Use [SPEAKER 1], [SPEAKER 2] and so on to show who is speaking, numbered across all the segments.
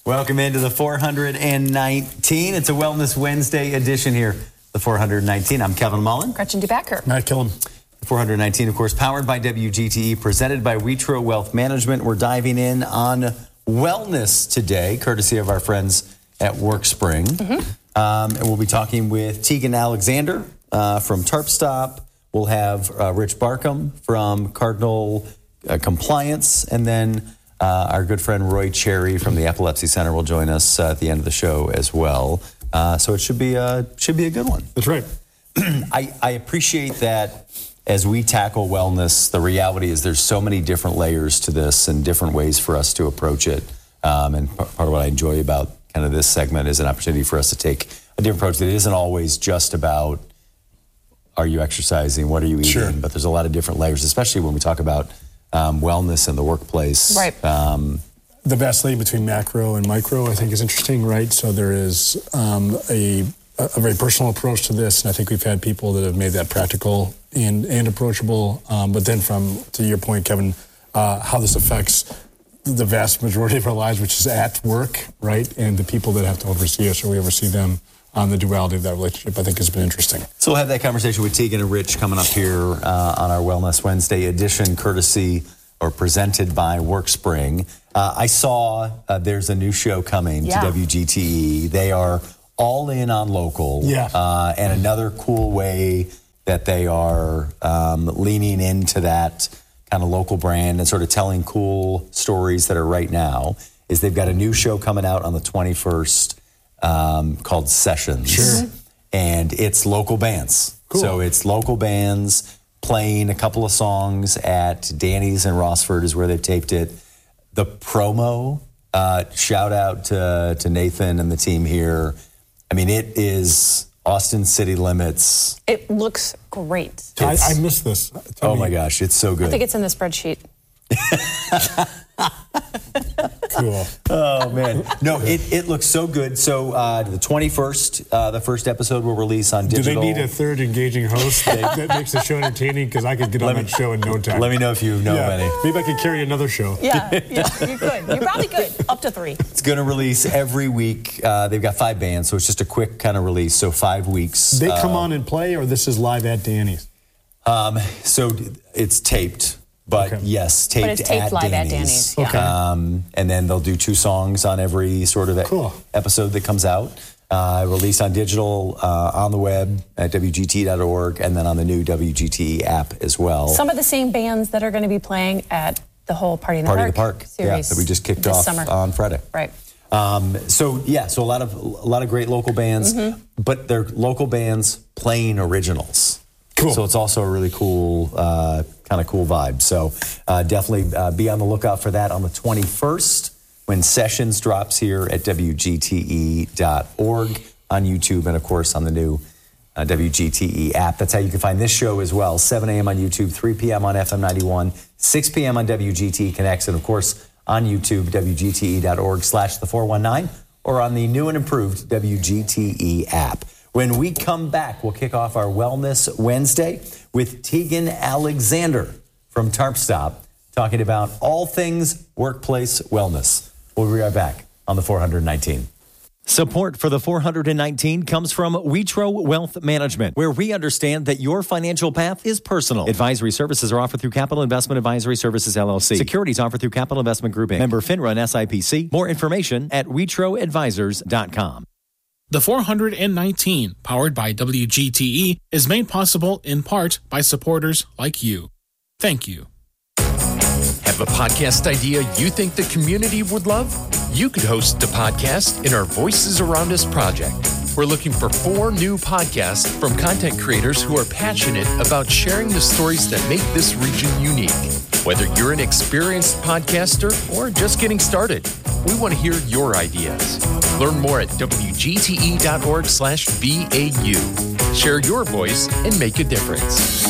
[SPEAKER 1] Welcome into the 419. It's a Wellness Wednesday edition here, the 419. I'm Kevin Mullen.
[SPEAKER 2] Gretchen DeBacker.
[SPEAKER 3] Matt Killam.
[SPEAKER 1] 419, of course, powered by WGTE, presented by Witro Wealth Management. We're diving in on wellness today, courtesy of our friends at WorkSpring. And we'll be talking with Tegan Alexander from TarpStop. We'll have Rich Barkham from Cardinal Compliance, and then our good friend Roy Cherry from the Epilepsy Center will join us at the end of the show as well. So it should be a good one.
[SPEAKER 3] That's right.
[SPEAKER 1] I appreciate that as we tackle wellness, the reality is there's so many different layers to this and different ways for us to approach it. And part of what I enjoy about kind of this segment is an opportunity for us to take a different approach that isn't always just about, are you exercising, what are you eating?
[SPEAKER 3] Sure.
[SPEAKER 1] But there's a lot of different layers, especially when we talk about wellness in the workplace.
[SPEAKER 2] Right.
[SPEAKER 3] The vastly between macro and micro, I think, is interesting, right? So there is a very personal approach to this, and I think we've had people that have made that practical and approachable. But then to your point, Kevin, how this affects the vast majority of our lives, which is at work, right? And the people that have to oversee us, or we oversee them, on the duality of that relationship, I think has been interesting.
[SPEAKER 1] So we'll have that conversation with Tegan and Rich coming up here on our Wellness Wednesday edition, courtesy or presented by WorkSpring. I saw there's a new show coming to WGTE. They are all in on local. And another cool way that they are leaning into that kind of local brand and sort of telling cool stories that are right now is they've got a new show coming out on the 21st called Sessions.
[SPEAKER 3] Sure.
[SPEAKER 1] And it's local bands.
[SPEAKER 3] Cool.
[SPEAKER 1] So it's local bands playing a couple of songs at Danny's in Rossford is where they've taped it. The promo, shout out to Nathan and the team here. I mean, it is Austin City Limits.
[SPEAKER 2] It looks great.
[SPEAKER 3] I missed this.
[SPEAKER 1] Oh my gosh, it's so good.
[SPEAKER 2] I think it's in the spreadsheet.
[SPEAKER 3] Cool.
[SPEAKER 1] Oh, man. No, it looks so good. So the 21st, the first episode will release on digital.
[SPEAKER 3] Do they need a third engaging host that makes the show entertaining? Because I could get on that show in no time.
[SPEAKER 1] Let me know if you know of any.
[SPEAKER 3] Maybe I could carry another show.
[SPEAKER 2] Yeah, you could. You probably could. Up to 3.
[SPEAKER 1] It's going to release every week. They've got 5 bands, so it's just a quick kind of release. So 5 weeks.
[SPEAKER 3] They come on and play, or this is live at Danny's?
[SPEAKER 1] So it's taped. But yes, taped,
[SPEAKER 2] but it's taped
[SPEAKER 1] at
[SPEAKER 2] live
[SPEAKER 1] Danny's.
[SPEAKER 2] at Danny's. Yeah.
[SPEAKER 3] Okay.
[SPEAKER 1] And then they'll do 2 songs on every sort of episode that comes out. Released on digital, on the web at WGT.org, and then on the new WGT app as well.
[SPEAKER 2] Some of the same bands that are going to be playing at the whole Party in the Park series
[SPEAKER 1] that we just kicked off
[SPEAKER 2] summer.
[SPEAKER 1] on Friday.
[SPEAKER 2] Right.
[SPEAKER 1] So a lot of great local bands, but they're local bands playing originals.
[SPEAKER 3] Cool.
[SPEAKER 1] So it's also a really cool, kind of cool vibe. So definitely be on the lookout for that on the 21st when Sessions drops here at WGTE.org on YouTube and, of course, on the new WGTE app. That's how you can find this show as well. 7 a.m. on YouTube, 3 p.m. on FM 91, 6 p.m. on WGTE Connects, and, of course, on YouTube, WGTE.org/the419, or on the new and improved WGTE app. When we come back, we'll kick off our Wellness Wednesday with Tegan Alexander from TarpStop talking about all things workplace wellness. We'll be right back on the 419. Support for the 419 comes from Witro Wealth Management, where we understand that your financial path is personal. Advisory services are offered through Capital Investment Advisory Services, LLC. Securities offered through Capital Investment Group, Inc. Member FINRA and SIPC. More information at WitroAdvisors.com.
[SPEAKER 4] The 419, powered by WGTE, is made possible in part by supporters like you. Thank you.
[SPEAKER 5] Have a podcast idea you think the community would love? You could host a podcast in our Voices Around Us project. We're looking for 4 new podcasts from content creators who are passionate about sharing the stories that make this region unique. Whether you're an experienced podcaster or just getting started, we want to hear your ideas. Learn more at WGTE.org/BAU. Share your voice and make a difference.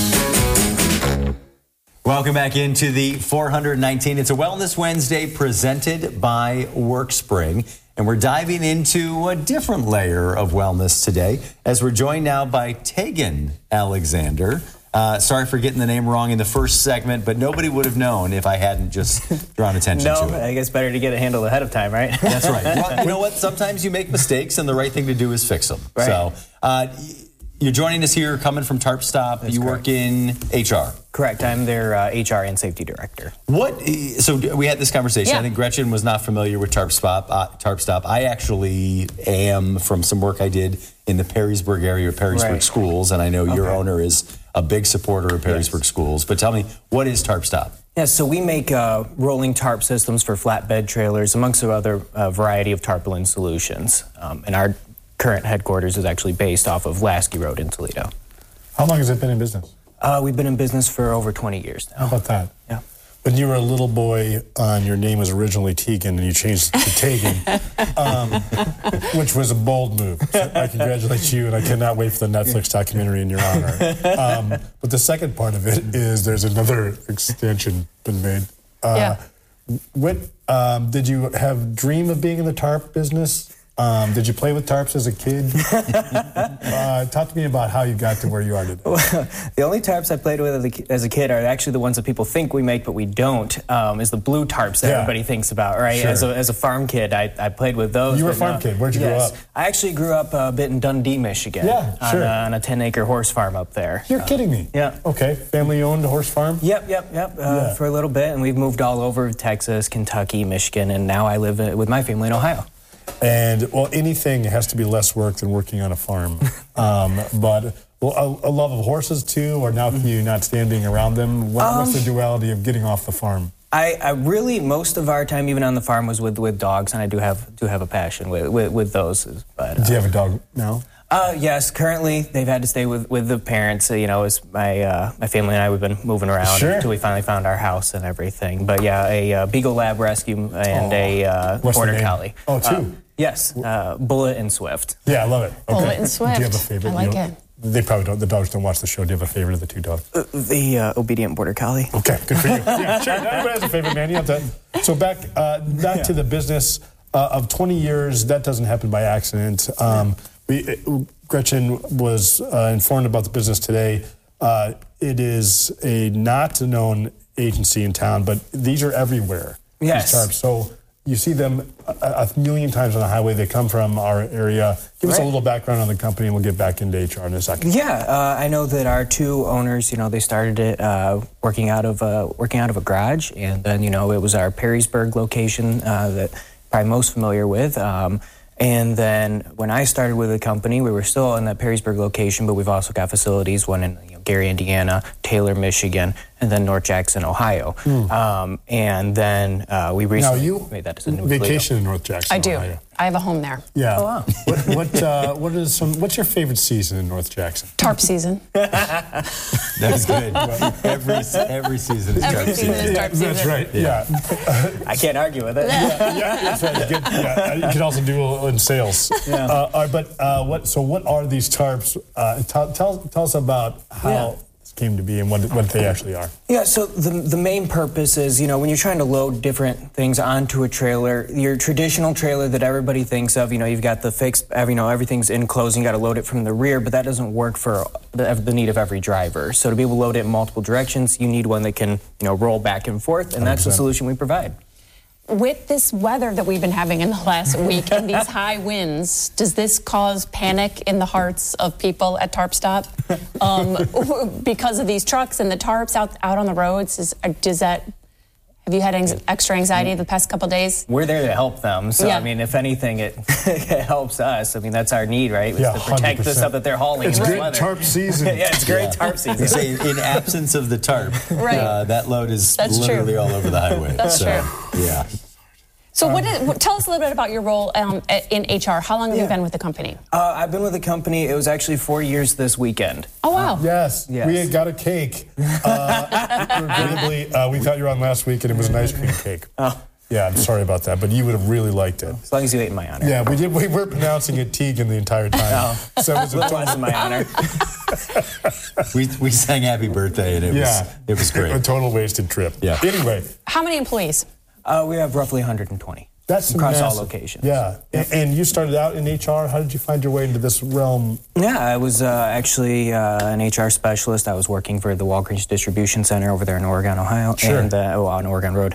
[SPEAKER 1] Welcome back into the 419. It's a Wellness Wednesday presented by WorkSpring. And we're diving into a different layer of wellness today as we're joined now by Tegan Alexander. Sorry for getting the name wrong in the first segment, but nobody would have known if I hadn't just drawn attention to it.
[SPEAKER 6] No, I guess better to get it handled ahead of time, right?
[SPEAKER 1] That's right. Well, you know what? Sometimes you make mistakes, and the right thing to do is fix them.
[SPEAKER 6] Right.
[SPEAKER 1] So you're joining us here, coming from TarpStop. You work in HR.
[SPEAKER 6] Correct. I'm their HR and safety director.
[SPEAKER 1] So we had this conversation.
[SPEAKER 2] Yeah.
[SPEAKER 1] I think Gretchen was not familiar with TarpStop. I actually am from some work I did in the Perrysburg area, Perrysburg Schools, and I know your owner is a big supporter of Perrysburg Schools. But tell me, what is TarpStop?
[SPEAKER 6] Yeah, so we make rolling tarp systems for flatbed trailers, amongst other variety of tarpaulin solutions. And our current headquarters is actually based off of Lasky Road in Toledo.
[SPEAKER 3] How long has it been in business?
[SPEAKER 6] We've been in business for over 20 years now.
[SPEAKER 3] How about that?
[SPEAKER 6] Yeah.
[SPEAKER 3] When you were a little boy, your name was originally Tegan, and you changed it to Tegan, which was a bold move. So I congratulate you, and I cannot wait for the Netflix documentary in your honor. But the second part of it is there's another extension been made. What did you have dream of being in the tarp business? Did you play with tarps as a kid? Talk to me about how you got to where you are today.
[SPEAKER 6] Well, the only tarps I played with as a kid are actually the ones that people think we make, but we don't, is the blue tarps that everybody thinks about, right?
[SPEAKER 3] Sure.
[SPEAKER 6] As a farm kid, I played with those.
[SPEAKER 3] You were a farm kid. Where'd you grow up?
[SPEAKER 6] I actually grew up a bit in Dundee, Michigan.
[SPEAKER 3] Yeah, sure.
[SPEAKER 6] On a 10-acre horse farm up there.
[SPEAKER 3] You're kidding me.
[SPEAKER 6] Yeah.
[SPEAKER 3] Okay. Family-owned horse farm?
[SPEAKER 6] Yep. For a little bit, and we've moved all over Texas, Kentucky, Michigan, and now I live with my family in Ohio.
[SPEAKER 3] And, well, anything has to be less work than working on a farm. But a love of horses, too, or now you not stand being around them? What's the duality of getting off the farm?
[SPEAKER 6] I really, most of our time, even on the farm, was with dogs, and I do have a passion with those. But,
[SPEAKER 3] do you have a dog now?
[SPEAKER 6] Yes, currently they've had to stay with the parents. As my family and I, we've been moving around until we finally found our house and everything. But yeah, a Beagle Lab Rescue and a Border Collie.
[SPEAKER 3] Oh, two?
[SPEAKER 6] Yes, Bullet and Swift.
[SPEAKER 3] Yeah, I love it. Okay.
[SPEAKER 2] Bullet and Swift.
[SPEAKER 3] Do you have a favorite?
[SPEAKER 2] I like it.
[SPEAKER 3] They probably don't. The dogs don't watch the show. Do you have a favorite of the two dogs?
[SPEAKER 6] The Obedient Border Collie.
[SPEAKER 3] Okay, good for you. Yeah, sure. Everybody has a favorite, man. You have to. So back to the business of 20 years. That doesn't happen by accident. Gretchen was informed about the business today. It is a not known agency in town, but these are everywhere.
[SPEAKER 6] Yes.
[SPEAKER 3] These tarps. So you see them a million times on the highway. They come from our area. Give us a little background on the company, and we'll get back into HR in a second.
[SPEAKER 6] Yeah, I know that our two owners, they started it working out of a garage, and then it was our Perrysburg location that probably most familiar with. And then when I started with the company, we were still in that Perrysburg location, but we've also got facilities, one in Gary, Indiana, Taylor, Michigan, and then North Jackson, Ohio. And then we recently made that decision.
[SPEAKER 3] Vacation in North Jackson,
[SPEAKER 2] I do.
[SPEAKER 3] Ohio.
[SPEAKER 2] I have a home there.
[SPEAKER 3] Yeah.
[SPEAKER 6] Oh, wow.
[SPEAKER 3] What's your favorite season in North Jackson?
[SPEAKER 2] Tarp season.
[SPEAKER 1] That's good. Every season is tarp season.
[SPEAKER 2] Tarp season.
[SPEAKER 3] That's right. Yeah.
[SPEAKER 6] I can't argue with it.
[SPEAKER 3] That's right. You can also do a little in sales.
[SPEAKER 6] Yeah.
[SPEAKER 3] What are these tarps? Tell us about how this came to be and what they actually are.
[SPEAKER 6] Yeah, so the main purpose is, when you're trying to load different things onto a trailer, your traditional trailer that everybody thinks of, you've got the fixed, everything's enclosed, and you got to load it from the rear, but that doesn't work for the need of every driver. So to be able to load it in multiple directions, you need one that can, roll back and forth, and that's 100%. The solution we provide.
[SPEAKER 2] With this weather that we've been having in the last week and these high winds, does this cause panic in the hearts of people at TarpStop? Because of these trucks and the tarps out on the roads, have you had extra anxiety the past couple of days?
[SPEAKER 6] We're there to help them. So, if anything, it helps us. That's our need, right? Is to protect 100%. The stuff that they're hauling.
[SPEAKER 3] It's great tarp season.
[SPEAKER 6] Yeah, it's great tarp season.
[SPEAKER 1] They say in absence of the tarp, that load is literally all over the highway.
[SPEAKER 2] That's true.
[SPEAKER 1] Yeah.
[SPEAKER 2] So tell us a little bit about your role in HR. How long have you been with the company?
[SPEAKER 6] I've been with the company, it was actually 4 years this weekend.
[SPEAKER 2] Oh, wow.
[SPEAKER 3] Yes. We had got a cake. Regrettably, we thought you were on last week, and it was an ice cream cake.
[SPEAKER 6] Oh.
[SPEAKER 3] Yeah, I'm sorry about that, but you would have really liked it.
[SPEAKER 6] As long as you ate in my honor.
[SPEAKER 3] Yeah, we did. We were pronouncing it Tegan the entire time.
[SPEAKER 6] So it was in my honor.
[SPEAKER 1] we sang happy birthday, and it was great.
[SPEAKER 3] A total wasted trip.
[SPEAKER 1] Yeah.
[SPEAKER 3] Anyway.
[SPEAKER 2] How many employees?
[SPEAKER 6] We have roughly 120.
[SPEAKER 7] That's
[SPEAKER 6] across
[SPEAKER 7] massive.
[SPEAKER 6] all locations.
[SPEAKER 7] Yeah. And you started out in HR. How did you find your way into this realm?
[SPEAKER 6] Yeah, I was actually an HR specialist. I was working for the Walgreens Distribution Center over there in Oregon, Ohio, and on Oregon Road.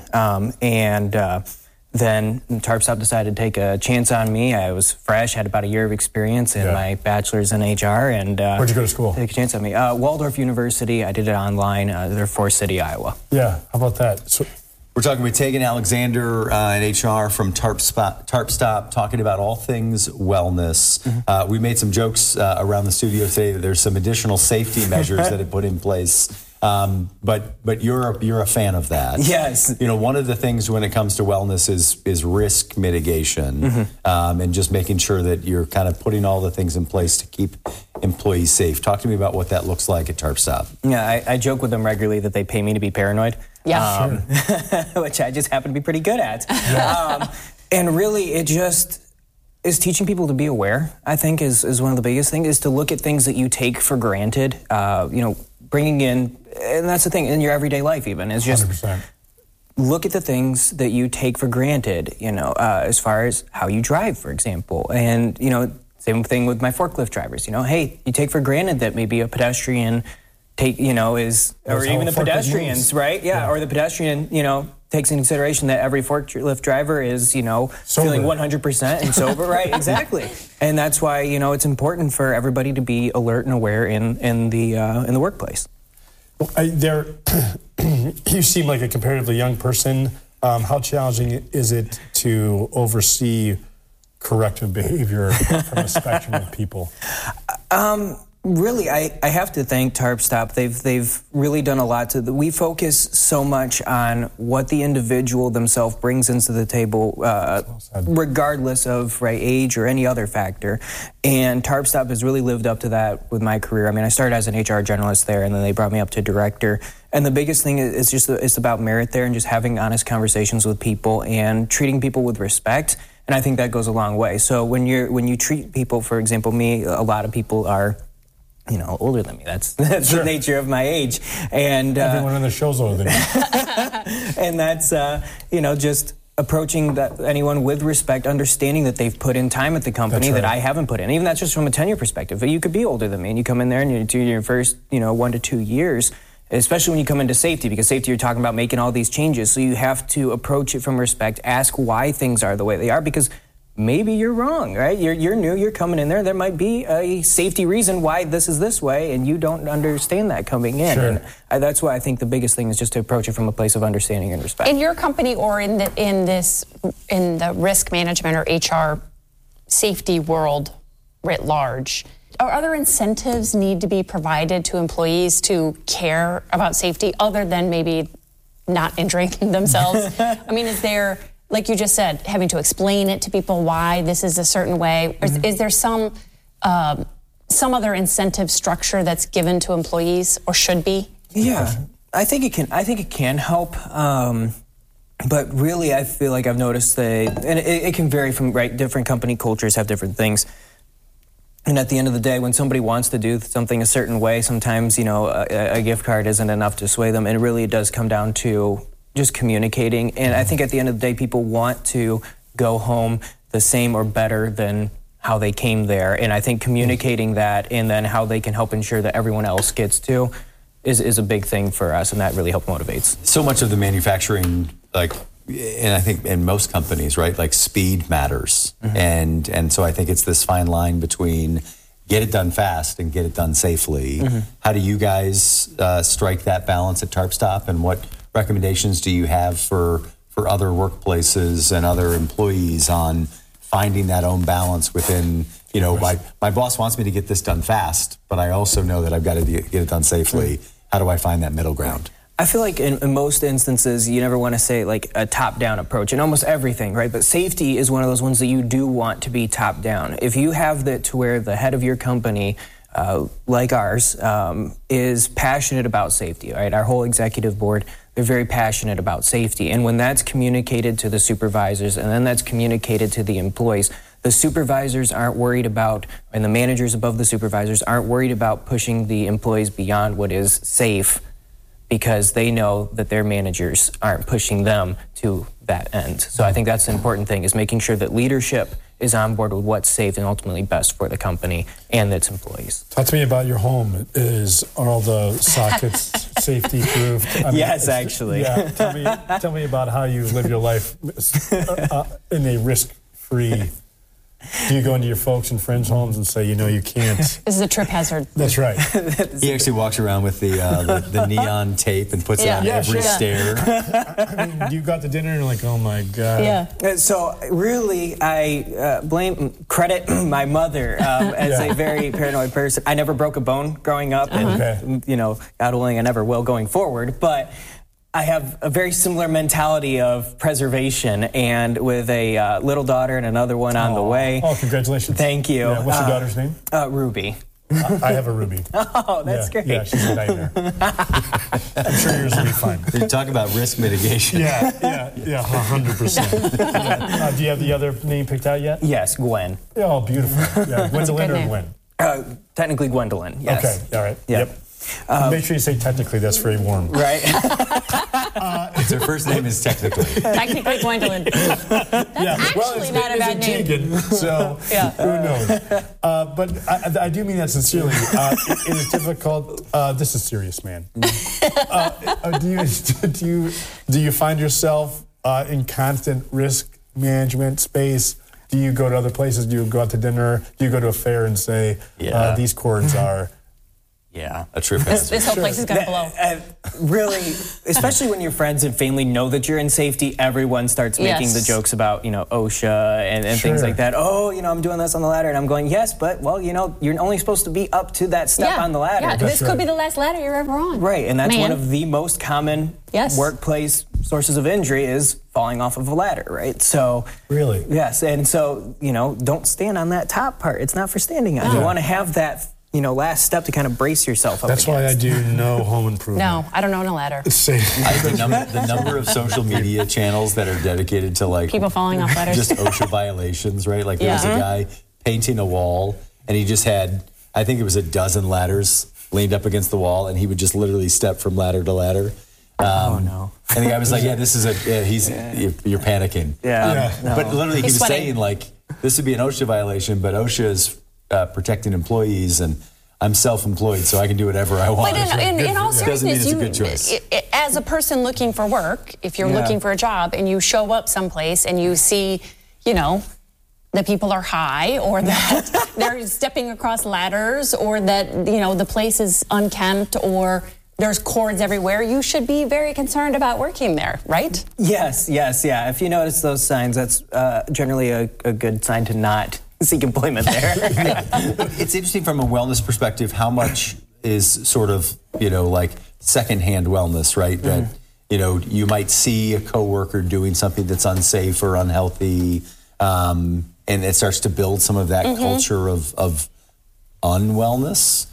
[SPEAKER 6] Then TarpStop decided to take a chance on me. I was fresh, had about a year of experience in my bachelor's in HR. And
[SPEAKER 7] where'd you go to school?
[SPEAKER 6] Take a chance on me. Waldorf University. I did it online. They're Forest City, Iowa.
[SPEAKER 7] Yeah, how about that? So,
[SPEAKER 1] we're talking with Tegan Alexander in HR from TarpStop, talking about all things wellness. Mm-hmm. We made some jokes around the studio today that there's some additional safety measures that have put in place. But you're a fan of that.
[SPEAKER 6] Yes.
[SPEAKER 1] You know, one of the things when it comes to wellness is risk mitigation, and just making sure that you're kind of putting all the things in place to keep employees safe. Talk to me about what that looks like at TarpStop.
[SPEAKER 6] Yeah, I joke with them regularly that they pay me to be paranoid.
[SPEAKER 2] Yeah,
[SPEAKER 6] which I just happen to be pretty good at. And really, it just is teaching people to be aware. I think is one of the biggest things, is to look at things that you take for granted. Bringing in, and that's the thing in your everyday life even, is just
[SPEAKER 7] 100%.
[SPEAKER 6] Look at the things that you take for granted, as far as how you drive, for example. And, same thing with my forklift drivers. Hey, you take for granted that maybe a pedestrian or even the pedestrians, moves. Right? Yeah, or the pedestrian, takes into consideration that every forklift driver is, feeling 100% and sober, right? Exactly. And that's why, it's important for everybody to be alert and aware in the workplace.
[SPEAKER 7] You seem like a comparatively young person. How challenging is it to oversee corrective behavior from a spectrum of people?
[SPEAKER 6] Really, I have to thank TarpStop. They've really done a lot we focus so much on what the individual themselves brings into the table, regardless of age or any other factor. And TarpStop has really lived up to that with my career. I mean, I started as an HR generalist there, and then they brought me up to director. And the biggest thing is just it's about merit there, and just having honest conversations with people and treating people with respect. And I think that goes a long way. So when you treat people, for example, me, a lot of people are older than me. That's the nature of my age. And
[SPEAKER 7] everyone on the show's older than you.
[SPEAKER 6] And that's, just approaching anyone with respect, understanding that they've put in time at the company that I haven't put in. Even that's just from a tenure perspective. But you could be older than me, and you come in there and you do your first, 1 to 2 years, especially when you come into safety, because safety, you're talking about making all these changes. So you have to approach it from respect, ask why things are the way they are, because maybe you're wrong, right? You're new, you're coming in there. There might be a safety reason why this is this way, and you don't understand that coming in.
[SPEAKER 7] Sure.
[SPEAKER 6] And that's why I think the biggest thing is just to approach it from a place of understanding and respect.
[SPEAKER 2] In your company, or in the risk management or HR safety world writ large, are other incentives need to be provided to employees to care about safety other than maybe not injuring themselves? I mean, is there, like you just said, having to explain it to people why this is a certain way? Is there some other incentive structure that's given to employees, or should be?
[SPEAKER 6] Yeah, I think it can help. But really, I feel like I've noticed and it can vary from different company cultures have different things. And at the end of the day, when somebody wants to do something a certain way, sometimes a gift card isn't enough to sway them. And really, it does come down to just communicating. And I think at the end of the day, people want to go home the same or better than how they came there. And I think communicating that, and then how they can help ensure that everyone else gets to, is a big thing for us, and that really helps motivates.
[SPEAKER 1] So much of the manufacturing, and I think in most companies, right, speed matters. And so I think it's this fine line between get it done fast and get it done safely. How do you guys strike that balance at TarpStop, and what recommendations do you have for other workplaces and other employees on finding that own balance within, my boss wants me to get this done fast, but I also know that I've got to get it done safely. How do I find that middle ground?
[SPEAKER 6] I feel like in most instances, you never want to say a top-down approach in almost everything, right? But safety is one of those ones that you do want to be top-down. If you have that to where the head of your company, like ours, is passionate about safety, right? Our whole executive board, they're very passionate about safety. And when that's communicated to the supervisors, and then that's communicated to the employees, the supervisors aren't worried about, and the managers above the supervisors aren't worried about pushing the employees beyond what is safe, because they know that their managers aren't pushing them to that end. So I think that's the important thing, is making sure that leadership is on board with what's safe and ultimately best for the company and its employees.
[SPEAKER 7] Talk to me about your home. Are all the sockets safety proofed?
[SPEAKER 6] Yes, actually.
[SPEAKER 7] Yeah. Tell me about how you live your life in a risk-free. Do you go into your folks and friends' homes and say, you can't?
[SPEAKER 2] This is a trip hazard.
[SPEAKER 7] That's right.
[SPEAKER 1] He actually walks around with the neon tape and puts it on every stair.
[SPEAKER 7] I mean, you got to dinner and you're like, oh my God.
[SPEAKER 2] Yeah.
[SPEAKER 6] So really, I credit my mother as a very paranoid person. I never broke a bone growing up, and God willing, I never will going forward. But I have a very similar mentality of preservation, and with a little daughter and another one on the way.
[SPEAKER 7] Oh, congratulations.
[SPEAKER 6] Thank you.
[SPEAKER 7] Yeah, what's your daughter's name?
[SPEAKER 6] Ruby.
[SPEAKER 7] I have a Ruby.
[SPEAKER 6] Oh, that's great.
[SPEAKER 7] Yeah, she's a nightmare. I'm sure yours will be fine.
[SPEAKER 1] You talk about risk mitigation.
[SPEAKER 7] Yeah, 100%. Do you have the other name picked out yet?
[SPEAKER 6] Yes, Gwen.
[SPEAKER 7] Oh, beautiful. Yeah, Gwendolyn or Gwen?
[SPEAKER 6] Technically Gwendolyn, yes.
[SPEAKER 7] Okay, all right.
[SPEAKER 6] Yep.
[SPEAKER 7] Make sure you say technically, that's very warm.
[SPEAKER 6] Right.
[SPEAKER 1] Her first name is technically.
[SPEAKER 2] Technically Gwendolyn. Actually not a bad name.
[SPEAKER 7] Tegan, so who knows? But I do mean that sincerely. It is difficult. This is serious, man. Do you find yourself in constant risk management space? Do you go to other places? Do you go out to dinner? Do you go to a fair and say, these cords are...
[SPEAKER 6] Yeah.
[SPEAKER 1] A trip hazard.
[SPEAKER 2] This whole place is going to blow.
[SPEAKER 6] Really, especially when your friends and family know that you're in safety, everyone starts making the jokes about, OSHA and things like that. Oh, I'm doing this on the ladder. And I'm going, yes, but, you're only supposed to be up to that step on the ladder.
[SPEAKER 2] Yeah, this could be the last ladder you're ever on.
[SPEAKER 6] Right, and that's one of the most common workplace sources of injury is falling off of a ladder, right? So...
[SPEAKER 7] Really?
[SPEAKER 6] Yes, and so, don't stand on that top part. It's not for standing on. You want to have that... last step to kind of brace yourself up
[SPEAKER 7] That's
[SPEAKER 6] against.
[SPEAKER 7] why I do no home improvement.
[SPEAKER 2] No, I don't own a ladder.
[SPEAKER 1] The number of social media channels that are dedicated to
[SPEAKER 2] people falling off ladders.
[SPEAKER 1] Just OSHA violations, right? Like there was a guy painting a wall and he just had, I think it was a dozen ladders leaned up against the wall and he would just literally step from ladder to ladder.
[SPEAKER 6] Oh no!
[SPEAKER 1] And the guy was like, you're panicking. But literally he was saying this would be an OSHA violation, but OSHA is protecting employees, and I'm self-employed, so I can do whatever I want.
[SPEAKER 2] But in all seriousness,
[SPEAKER 1] it's a good choice.
[SPEAKER 2] As a person looking for work, if you're looking for a job and you show up someplace and you see, that people are high, or that they're stepping across ladders, or that, the place is unkempt, or there's cords everywhere, you should be very concerned about working there, right?
[SPEAKER 6] Yes, yeah. If you notice those signs, that's generally a good sign to not seek employment there.
[SPEAKER 1] It's interesting from a wellness perspective how much is sort of, secondhand wellness, right? That, you might see a coworker doing something that's unsafe or unhealthy, and it starts to build some of that culture of unwellness.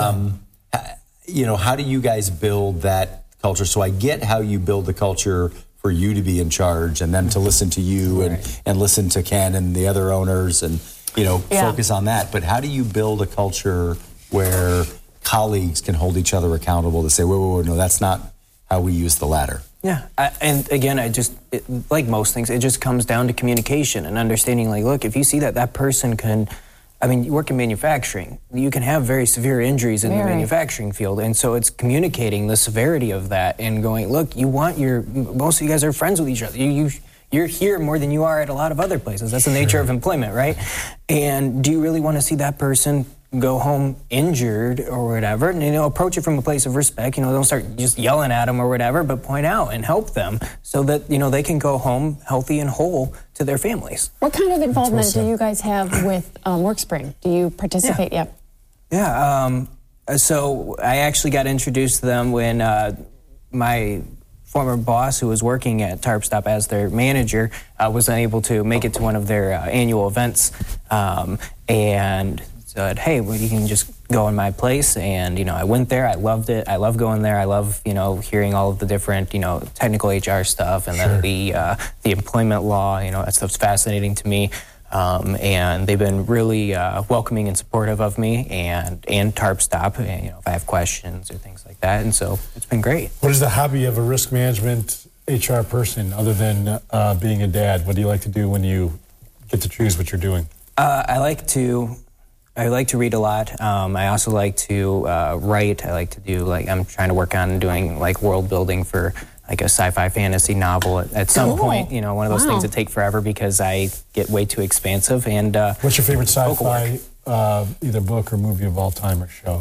[SPEAKER 1] How do you guys build that culture? So I get how you build the culture for you to be in charge and them to listen to you and listen to Ken and the other owners and, focus on that. But how do you build a culture where colleagues can hold each other accountable to say, whoa, no, that's not how we use the ladder?
[SPEAKER 6] Yeah, and again, like most things, it just comes down to communication and understanding, look, if you see that person can... you work in manufacturing. You can have very severe injuries in the manufacturing field. And so it's communicating the severity of that and going, look, most of you guys are friends with each other. You're here more than you are at a lot of other places. That's the nature of employment, right? And do you really want to see that person go home injured or whatever? And, approach it from a place of respect. Don't start just yelling at them or whatever, but point out and help them so that, they can go home healthy and whole to their families.
[SPEAKER 2] What kind of involvement do you guys have with WorkSpring? Do you participate yet?
[SPEAKER 6] Yeah. So I actually got introduced to them when my former boss, who was working at TarpStop as their manager, was unable to make it to one of their annual events, and said, hey, you can just go in my place. And, I went there. I loved it. I love going there. I love, hearing all of the different, technical HR stuff, and then the employment law, that stuff's fascinating to me. And they've been really welcoming and supportive of me and TarpStop, and, if I have questions or things like that. And so it's been great.
[SPEAKER 7] What is the hobby of a risk management HR person other than being a dad? What do you like to do when you get to choose what you're doing?
[SPEAKER 6] I like to read a lot. I also like to write. I like to do, I'm trying to work on doing world building for a sci-fi fantasy novel at some point. One of those things that take forever because I get way too expansive. And
[SPEAKER 7] what's your favorite sci-fi either book or movie of all time or show?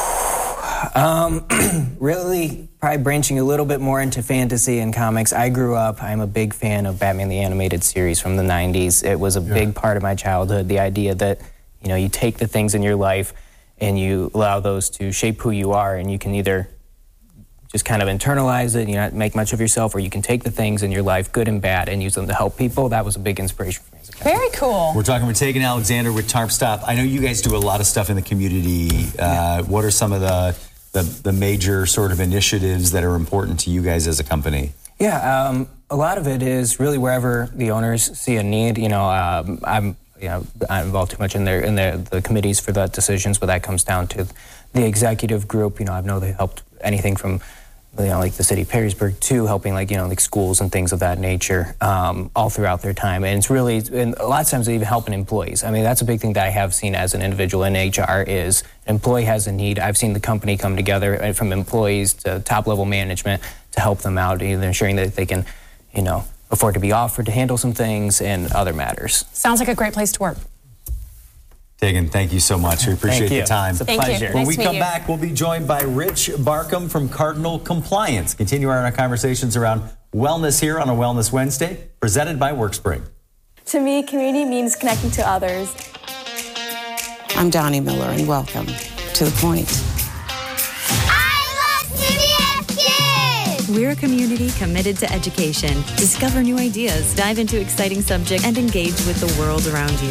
[SPEAKER 6] Really, probably branching a little bit more into fantasy and comics. I'm a big fan of Batman the Animated Series from the 90s. It was a big part of my childhood, the idea that, you take the things in your life and you allow those to shape who you are, and you can either just kind of internalize it, not make much of yourself, or you can take the things in your life, good and bad, and use them to help people. That was a big inspiration for me as a kid.
[SPEAKER 2] Very cool.
[SPEAKER 1] We're talking with Tegan Alexander with TarpStop. I know you guys do a lot of stuff in the community. What are some of the major sort of initiatives that are important to you guys as a company?
[SPEAKER 6] Yeah, a lot of it is really wherever the owners see a need. I'm not involved too much in the committees for the decisions, but that comes down to the executive group. I know they helped anything from the city of Perrysburg to helping schools and things of that nature all throughout their time. And it's really, and a lot of times they even helping employees. I mean, that's a big thing that I have seen as an individual in HR is an employee has a need. I've seen the company come together from employees to top level management to help them out, either ensuring that they can, afford to be offered to handle some things and other matters.
[SPEAKER 2] Sounds like a great place to work.
[SPEAKER 1] Tegan, thank you so much. We appreciate the time.
[SPEAKER 6] It's a pleasure.
[SPEAKER 1] When we come back, we'll be joined by Rich Barkham from Cardinal Compliance. Continue our conversations around wellness here on a Wellness Wednesday, presented by WorkSpring.
[SPEAKER 8] To me, community means connecting to others.
[SPEAKER 9] I'm Donnie Miller, and welcome to The Point.
[SPEAKER 10] I love CBS Kids!
[SPEAKER 11] We're a community committed to education. Discover new ideas, dive into exciting subjects, and engage with the world around you.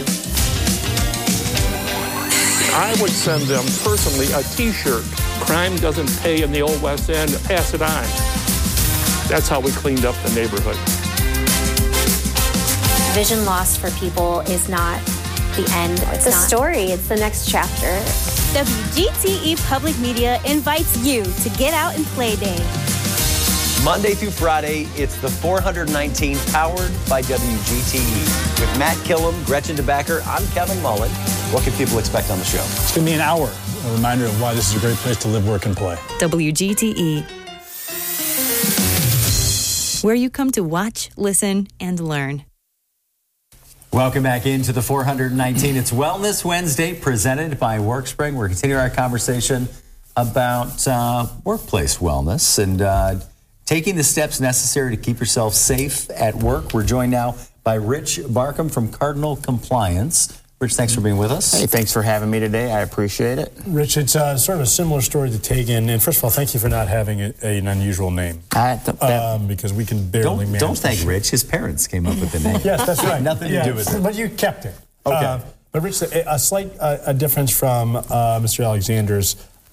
[SPEAKER 12] I would send them personally a T-shirt. Crime doesn't pay in the old West End. Pass it on. That's how we cleaned up the neighborhood.
[SPEAKER 10] Vision loss for people is not the end.
[SPEAKER 8] It's a story. It's the next chapter.
[SPEAKER 13] WGTE Public Media invites you to Get Out and Play Day.
[SPEAKER 1] Monday through Friday, it's the 419 powered by WGTE. With Matt Killam, Gretchen DeBacker, I'm Kevin Mullen. What can people expect on the show?
[SPEAKER 3] It's going to be an hour, a reminder of why this is a great place to live, work, and play.
[SPEAKER 11] WGTE, where you come to watch, listen, and learn.
[SPEAKER 1] Welcome back into the 419. It's Wellness Wednesday, presented by WorkSpring. We're continuing our conversation about workplace wellness and taking the steps necessary to keep yourself safe at work. We're joined now by Rich Barkham from Cardinal Compliance. Rich, thanks for being with us.
[SPEAKER 14] Hey, thanks for having me today. I appreciate it.
[SPEAKER 7] Rich, it's sort of a similar story to Tegan. And first of all, thank you for not having an unusual name. Because we can barely manage.
[SPEAKER 1] Don't thank Rich. His parents came up with the name.
[SPEAKER 7] Yes, that's right.
[SPEAKER 1] Nothing to do with it.
[SPEAKER 7] But you kept it.
[SPEAKER 1] Okay.
[SPEAKER 7] But Rich, a slight difference from Mr. Alexander's.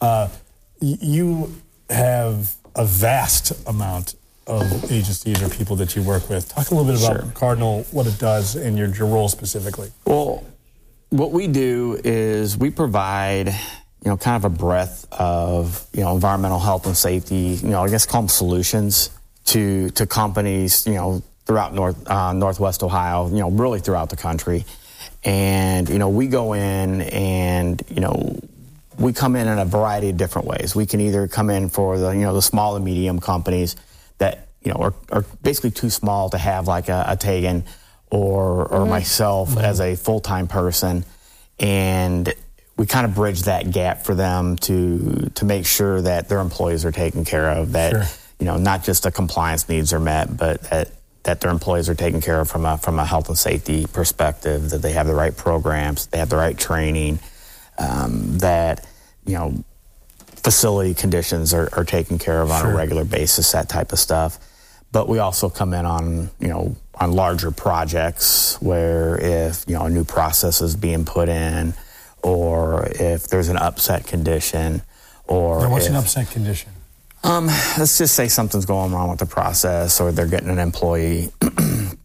[SPEAKER 7] You have a vast amount of agencies or people that you work with. Talk a little bit about Cardinal, what it does, and your role specifically.
[SPEAKER 14] Well, what we do is we provide, kind of a breadth of, environmental health and safety, I guess call them solutions to companies, throughout Northwest Ohio, really throughout the country. And, we go in and, we come in a variety of different ways. We can either come in for the small and medium companies that, are basically too small to have like a Tegan or myself as a full-time person, and we kind of bridge that gap for them to make sure that their employees are taken care of, that not just the compliance needs are met, but that their employees are taken care of from a health and safety perspective, that they have the right programs, they have the right training, that facility conditions are taken care of on a regular basis, that type of stuff. But we also come in on on larger projects where if a new process is being put in, or if there's an upset condition, or
[SPEAKER 7] what's an upset condition?
[SPEAKER 14] Let's just say something's going wrong with the process, or they're getting an employee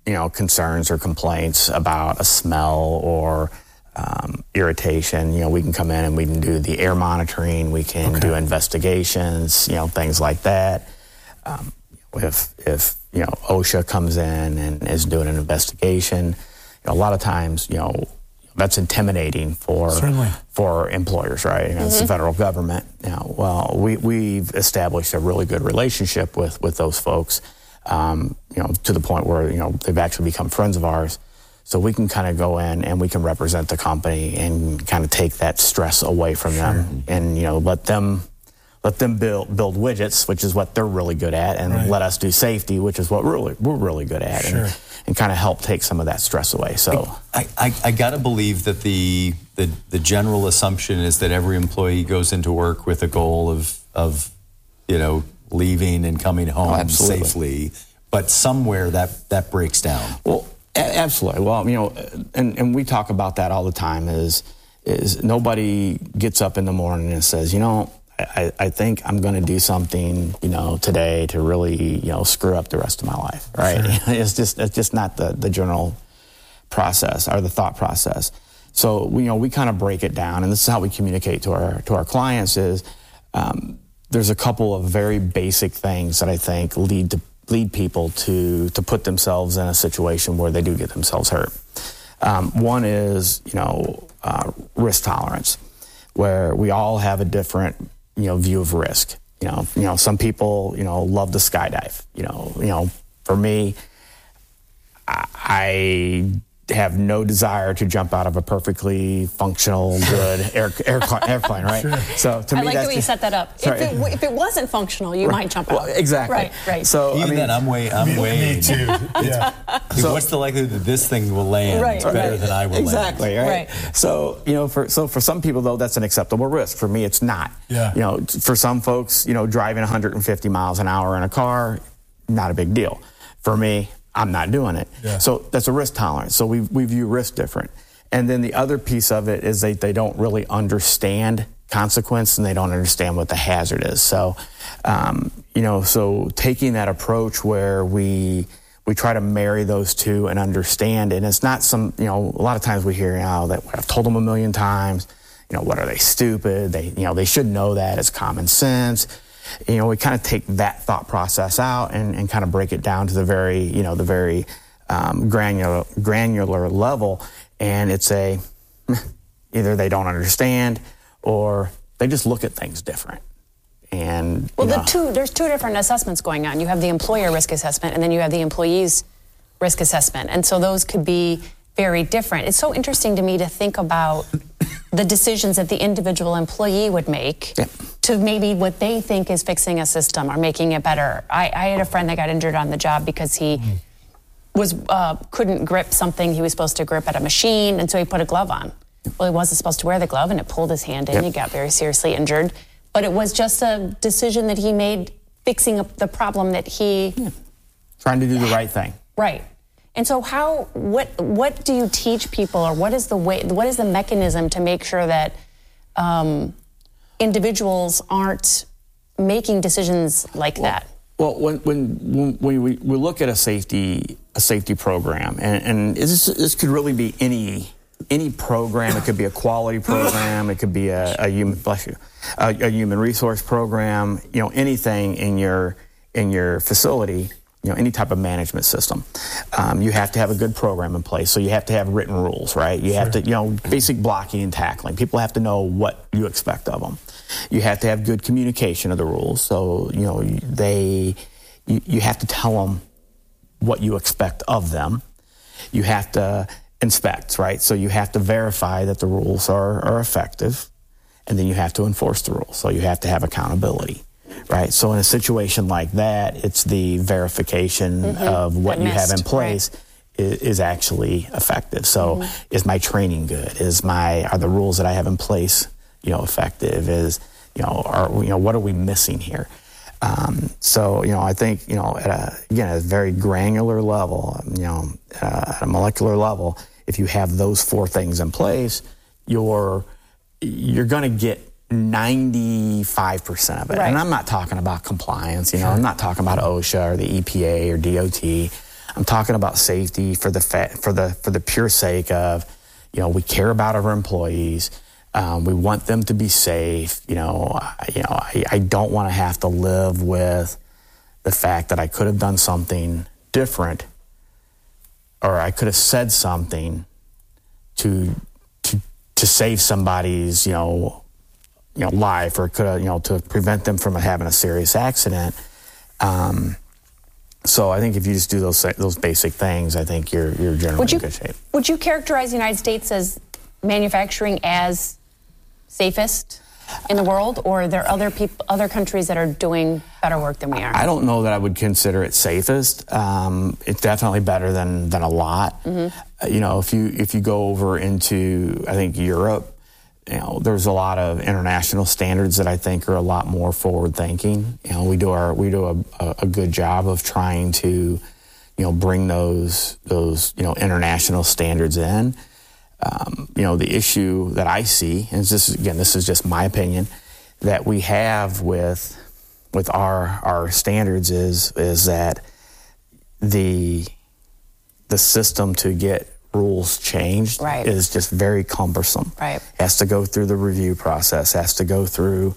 [SPEAKER 14] concerns or complaints about a smell or irritation, we can come in and we can do the air monitoring, we can do investigations, things like that. If OSHA comes in and is doing an investigation, a lot of times, that's intimidating for employers, right? It's the federal government. We've established a really good relationship with those folks, to the point where, they've actually become friends of ours. So we can kind of go in and we can represent the company and kind of take that stress away from them and, let them build widgets, which is what they're really good at, and let us do safety, which is what we're really good at, and kind of help take some of that stress away. So
[SPEAKER 1] I got to believe that the general assumption is that every employee goes into work with a goal of leaving and coming home safely, but somewhere that breaks down.
[SPEAKER 14] Well, absolutely. Well, and we talk about that all the time. Is nobody gets up in the morning and says, I think I'm going to do something, today to really, screw up the rest of my life, right? It's just not the general process or the thought process. So we kind of break it down, and this is how we communicate to our clients. Is there's a couple of very basic things that I think lead people to put themselves in a situation where they do get themselves hurt. One is risk tolerance, where we all have a different view of risk. Some people love to skydive. For me, I have no desire to jump out of a perfectly functional, good airplane, right?
[SPEAKER 2] So to me, I like the way you set that up. If it wasn't functional, you might jump out.
[SPEAKER 14] Exactly.
[SPEAKER 2] Right.
[SPEAKER 1] So even then, I'm weighing. Me too. Yeah. So what's the likelihood that this thing will land better than I will land?
[SPEAKER 14] Exactly. Right. So for some people though, that's an acceptable risk. For me, it's not. Yeah. For some folks, driving 150 miles an hour in a car, not a big deal. For me, I'm not doing it. Yeah. So that's a risk tolerance. So we view risk different. And then the other piece of it is they don't really understand consequence, and they don't understand what the hazard is. So, so taking that approach where we try to marry those two and understand, and it's not a lot of times we hear, that I've told them a million times, what are they, stupid? They should know that. It's common sense. We kind of take that thought process out and kind of break it down to the very granular level. And it's either they don't understand or they just look at things different. And
[SPEAKER 2] there's two different assessments going on. You have the employer risk assessment, and then you have the employee's risk assessment. And so those could be very different. It's so interesting to me to think about the decisions that the individual employee would make to maybe what they think is fixing a system or making it better. I had a friend that got injured on the job because he couldn't grip something he was supposed to grip at a machine, and so he put a glove on. Well, he wasn't supposed to wear the glove, and it pulled his hand in. He got very seriously injured. But it was just a decision that he made, fixing the problem that he...
[SPEAKER 14] Trying to do the right thing.
[SPEAKER 2] Right. And so what do you teach people, or what is the mechanism to make sure that individuals aren't making decisions like that?
[SPEAKER 14] Well, when we look at a safety program, and this could really be any program. It could be a quality program. It could be a human resource program. Anything in your facility. Any type of management system. You have to have a good program in place. So you have to have written rules, right? You have to, basic blocking and tackling. People have to know what you expect of them. You have to have good communication of the rules. So, you have to tell them what you expect of them. You have to inspect, right? So you have to verify that the rules are effective, and then you have to enforce the rules. So you have to have accountability. Right. So in a situation like that, it's the verification of what you have in place is actually effective. So is my training good? Are the rules that I have in place, effective? What are we missing here? So I think, at a very granular level, at a molecular level, if you have those four things in place, you're going to get 95% of it. Right. And I'm not talking about compliance, I'm not talking about OSHA or the EPA or DOT. I'm talking about safety for the pure sake of, we care about our employees. We want them to be safe. I don't want to have to live with the fact that I could have done something different, or I could have said something to save somebody's life, or could have, to prevent them from having a serious accident. So I think if you just do those basic things, I think you're generally in good shape.
[SPEAKER 2] Would you characterize the United States as manufacturing as safest in the world, or are there other countries that are doing better work than we are?
[SPEAKER 14] I don't know that I would consider it safest. It's definitely better than a lot. Mm-hmm. If you go over into, I think, Europe, there's a lot of international standards that I think are a lot more forward thinking. We do a good job of trying to, bring those international standards in. The issue that I see, and this is just my opinion, that we have with our standards is that the system to get rules changed is just very cumbersome.
[SPEAKER 2] Right.
[SPEAKER 14] Has to go through the review process, has to go through,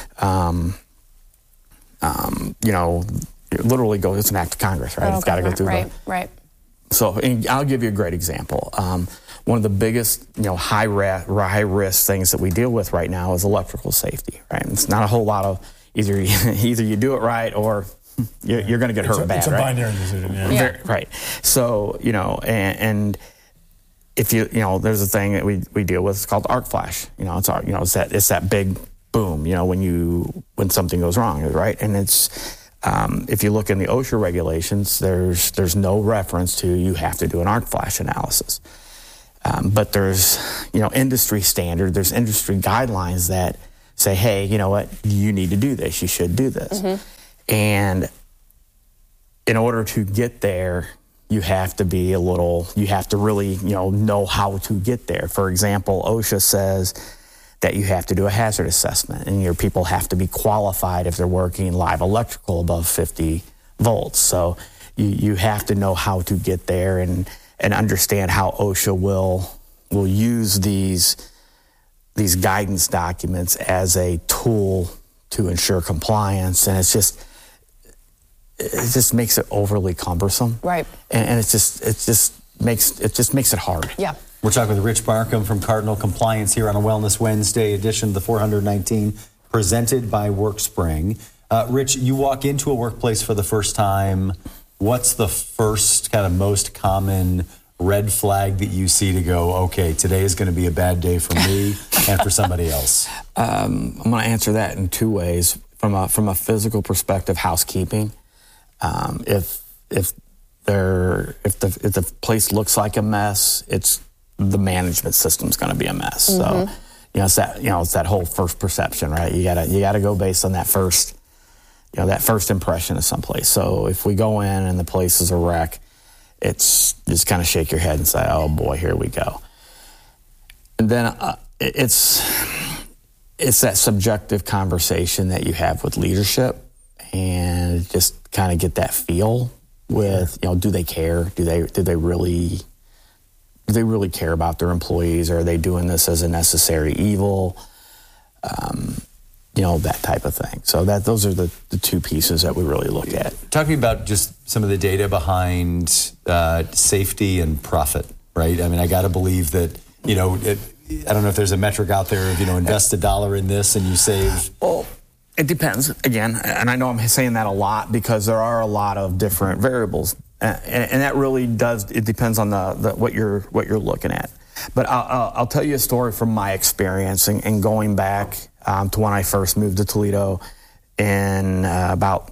[SPEAKER 14] literally it's an act of Congress, right? It's got to go through
[SPEAKER 2] Right.
[SPEAKER 14] So, and I'll give you a great example. One of the biggest, high risk things that we deal with right now is electrical safety, right? It's not a whole lot of either you do it right or you're going to get hurt bad,
[SPEAKER 7] it's a
[SPEAKER 14] right?
[SPEAKER 7] binary decision,
[SPEAKER 14] Right. So, and if there's a thing that we deal with, it's called arc flash. It's that big boom, when something goes wrong, right? And it's, if you look in the OSHA regulations, there's no reference to you have to do an arc flash analysis. But there's, industry standard, there's industry guidelines that say, hey, you know what, you need to do this, you should do this. Mm-hmm. And in order to get there, you have to really, know how to get there. For example, OSHA says that you have to do a hazard assessment, and your people have to be qualified if they're working live electrical above 50 volts. So you have to know how to get there and understand how OSHA will use these guidance documents as a tool to ensure compliance, and it just makes it overly cumbersome,
[SPEAKER 2] right?
[SPEAKER 14] And it just makes it hard.
[SPEAKER 2] Yeah.
[SPEAKER 1] We're talking with Rich Barkham from Cardinal Compliance here on a Wellness Wednesday edition of the 419, presented by WorkSpring. Rich, you walk into a workplace for the first time. What's the first kind of most common red flag that you see to go, okay, today is going to be a bad day for me and for somebody else?
[SPEAKER 14] I'm going to answer that in two ways. From a physical perspective, housekeeping. If the place looks like a mess, the management system's going to be a mess. Mm-hmm. So, it's that whole first perception, right? You gotta go based on that first impression of someplace. So if we go in and the place is a wreck, it's just kind of shake your head and say, oh boy, here we go. And then it's that subjective conversation that you have with leadership, and just kind of get that feel with, do they care? Do they really care about their employees? Or are they doing this as a necessary evil? That type of thing. So those are the two pieces that we really look at.
[SPEAKER 1] Talking about just some of the data behind safety and profit, right? I mean, I got to believe that, I don't know if there's a metric out there of, invest $1 in this and you save.
[SPEAKER 14] Well, it depends, again, and I know I'm saying that a lot because there are a lot of different variables. And that really does, it depends on what you're looking at. But I'll tell you a story from my experience and going back to when I first moved to Toledo in about